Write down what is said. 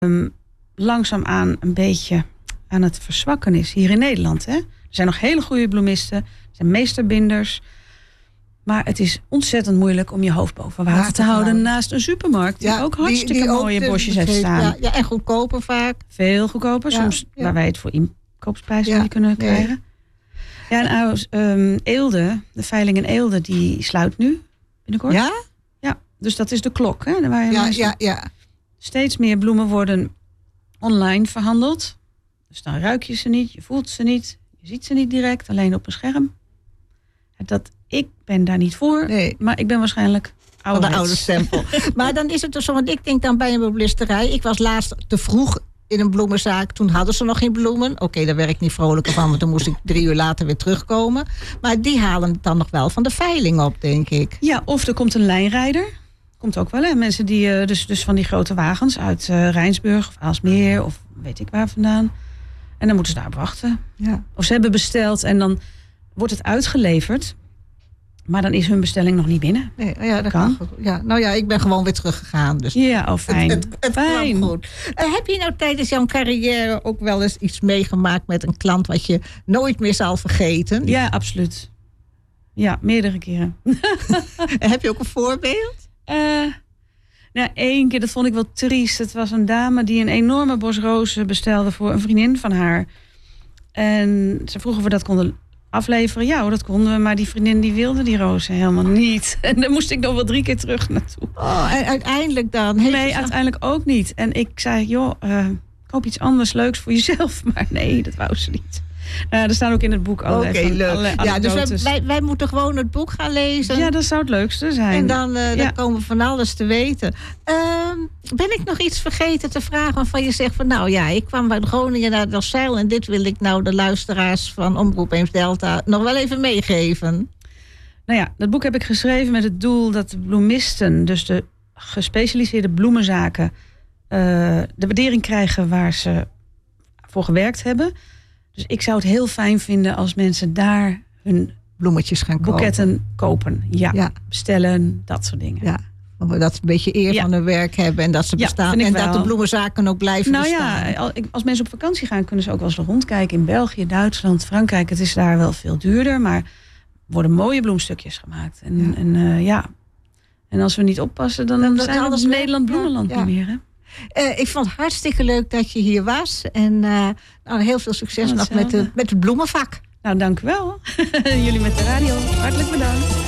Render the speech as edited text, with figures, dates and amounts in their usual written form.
langzaamaan een beetje aan het verzwakken is. Hier in Nederland. Hè? Er zijn nog hele goede bloemisten. Er zijn meesterbinders. Maar het is ontzettend moeilijk om je hoofd boven water te houden naast een supermarkt. Die ook hartstikke mooie bosjes heeft staan. Ja, en goedkoper vaak. Veel goedkoper. Soms waar wij het voor inkoopsprijzen kunnen krijgen. Ja, en Eelde, de veiling in Eelde, die sluit nu binnenkort. Ja? Ja, dus dat is de klok. Hè, waar ja. Steeds meer bloemen worden online verhandeld. Dus dan ruik je ze niet, je voelt ze niet, je ziet ze niet direct, alleen op een scherm. Ik ben daar niet voor, maar ik ben waarschijnlijk ouderwets. Van de oude stempel. Maar dan is het dus zo, want ik denk dan bij een bloemlisterij. Ik was laatst te vroeg in een bloemenzaak. Toen hadden ze nog geen bloemen. Oké, daar werd ik niet vrolijker van, want dan moest ik 3 uur later weer terugkomen. Maar die halen het dan nog wel van de veiling op, denk ik. Ja, of er komt een lijnrijder. Komt ook wel, hè. Mensen die dus van die grote wagens uit Rijnsburg of Aalsmeer of weet ik waar vandaan. En dan moeten ze daar wachten. Ja. Of ze hebben besteld en dan wordt het uitgeleverd. Maar dan is hun bestelling nog niet binnen. Nee, ja, dat kan. Ja, nou ja, ik ben gewoon weer teruggegaan. Dus ja, fijn. Het kwam goed. Heb je nou tijdens jouw carrière ook wel eens iets meegemaakt met een klant wat je nooit meer zal vergeten? Ja, absoluut. Ja, meerdere keren. En heb je ook een voorbeeld? Nou, 1 keer, dat vond ik wel triest. Het was een dame die een enorme bos rozen bestelde voor een vriendin van haar. En ze vroeg of we dat konden afleveren. Ja, dat konden we, maar die vriendin die wilde die rozen helemaal niet. En dan moest ik nog wel 3 keer terug naartoe. Oh, en uiteindelijk dan? Nee, uiteindelijk ook niet. En ik zei, joh, koop iets anders leuks voor jezelf. Maar nee, dat wou ze niet. Er staan ook in het boek allerlei leuk. Ja, dus wij moeten gewoon het boek gaan lezen. Ja, dat zou het leukste zijn. En dan komen we van alles te weten. Ben ik nog iets vergeten te vragen waarvan je zegt van nou ja, ik kwam uit Groningen naar Delfzijl en dit wil ik nou de luisteraars van Omroep Eems-Delta nog wel even meegeven. Nou ja, dat boek heb ik geschreven met het doel dat de bloemisten, dus de gespecialiseerde bloemenzaken, de waardering krijgen waar ze voor gewerkt hebben. Dus ik zou het heel fijn vinden als mensen daar hun bloemetjes gaan boeketten kopen. Ja, bestellen, dat soort dingen. Ja, dat ze een beetje eer van hun werk hebben en dat ze bestaan. En dat de bloemenzaken ook blijven bestaan. Ja, als mensen op vakantie gaan, kunnen ze ook wel eens rondkijken in België, Duitsland, Frankrijk. Het is daar wel veel duurder, maar er worden mooie bloemstukjes gemaakt. En als we niet oppassen, dan zijn we in Nederland bloemenland niet meer. Hè? Ik vond het hartstikke leuk dat je hier was. En heel veel succes nog met het bloemenvak. Nou, dank u wel. Jullie met de radio. Hartelijk bedankt.